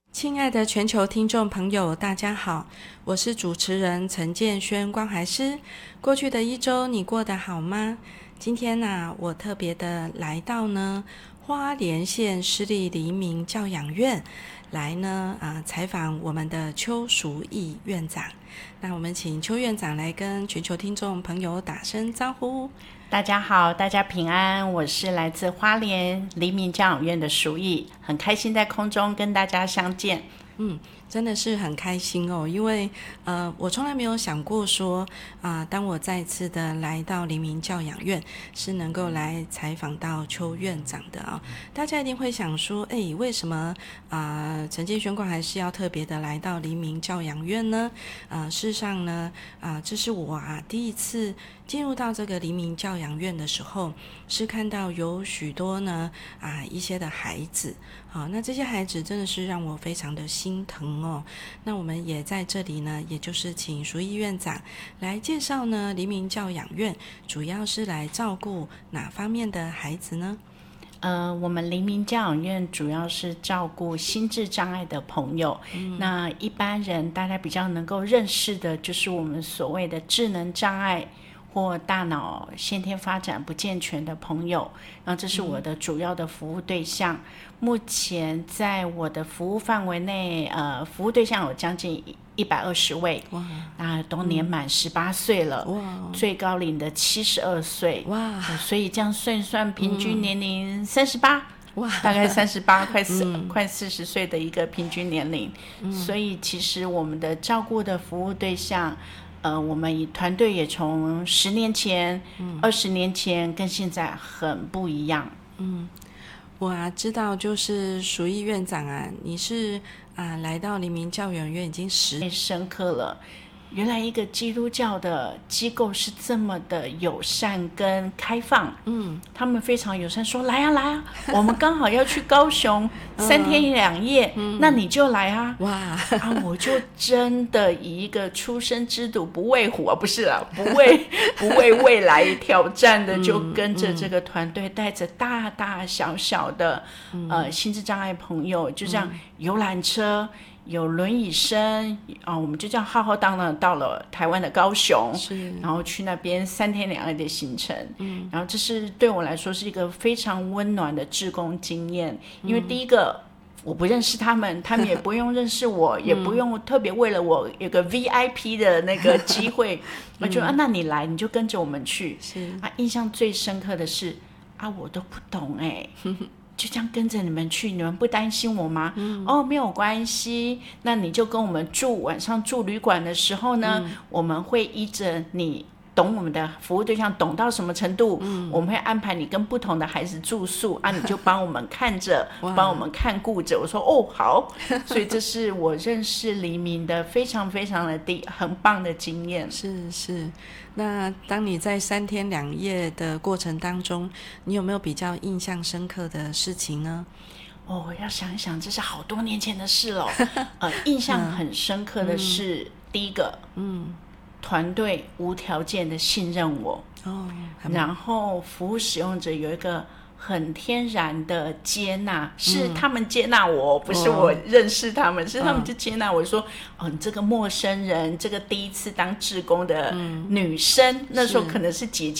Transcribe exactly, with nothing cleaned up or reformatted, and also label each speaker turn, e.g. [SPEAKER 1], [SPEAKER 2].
[SPEAKER 1] 亲爱的全球听众朋友，大家好，我是主持人陈建轩关怀师。过去的一周你过得好吗？今天啊，我特别的来到呢花莲县市立黎明教养院来呢啊采访我们的邱淑义院长。那我们请邱院长来跟全球听众朋友打声招呼。
[SPEAKER 2] 大家好，大家平安，我是来自花莲黎明教养院的淑义，很开心在空中跟大家相见。
[SPEAKER 1] 嗯，真的是很开心哦，因为呃，我从来没有想过说啊、呃，当我再次的来到黎明教养院，是能够来采访到邱院长的啊、哦。大家一定会想说，哎，为什么啊、呃，陈建轩关还是要特别的来到黎明教养院呢？啊、呃，事实上呢，啊、呃，这是我啊第一次进入到这个黎明教养院的时候，是看到有许多呢啊一些的孩子。好，那这些孩子真的是让我非常的心疼哦。那我们也在这里呢，也就是请淑义院长来介绍呢，黎明教养院主要是来照顾哪方面的孩子呢？
[SPEAKER 2] 呃，我们黎明教养院主要是照顾心智障碍的朋友。嗯、那一般人大家比较能够认识的，就是我们所谓的智能障碍或大脑先天发展不健全的朋友，然后这是我的主要的服务对象。嗯、目前在我的服务范围内，呃，服务对象有将近一百二十位，哇，那都年满十八岁了，哇，最高龄的七十二岁，哇，所以这样算一算，平均年龄三十八。哇，大概三十八，快四、嗯、快四十岁的一个平均年龄。嗯、所以其实我们的照顾的服务对象。呃，我们团队也从十年前、二十、嗯、年前跟现在很不一样。
[SPEAKER 1] 嗯，我啊知道，就是淑义院长啊，你是啊来到黎明教养院已经十
[SPEAKER 2] 年深刻了。原来一个基督教的机构是这么的友善跟开放，嗯，他们非常友善，说来啊来啊，我们刚好要去高雄三天两夜，嗯、那你就来啊，哇啊，我就真的以一个初生之犊不畏虎啊，不是啦，不畏不畏未来挑战的，就跟着这个团队，带着大大小小的、嗯、呃心智障碍朋友，就这样游览车。有轮椅生啊，我们就这样浩浩荡荡到了台湾的高雄，然后去那边三天两夜的行程。嗯，然后这是对我来说是一个非常温暖的志工经验，因为第一个我不认识他们，他们也不用认识我，也不用特别为了我有个 V I P 的那个机会，我就啊，那你来你就跟着我们去。是啊，印象最深刻的是啊，我都不懂哎、欸。就这样跟着你们去，你们不担心我吗？嗯、哦，没有关系，那你就跟我们住，晚上住旅馆的时候呢，嗯、我们会依着你懂我们的服务对象懂到什么程度，嗯、我们会安排你跟不同的孩子住宿啊，你就帮我们看着，帮我们看顾着。我说哦好，所以这是我认识黎明的非常非常的第很棒的经验。
[SPEAKER 1] 是是。那当你在三天两夜的过程当中，你有没有比较印象深刻的事情呢？
[SPEAKER 2] 哦，要想一想，这是好多年前的事了。呃，印象很深刻的是，嗯、第一个，嗯，团队无条件的信任我，哦，然后服务使用者有一个很天然的接纳，是他们接纳我，嗯、不是我认识他们，哦、是他们就接纳我说，哦，你这个陌生人，这个第一次当志工的女生，嗯、那时候可能是姐姐。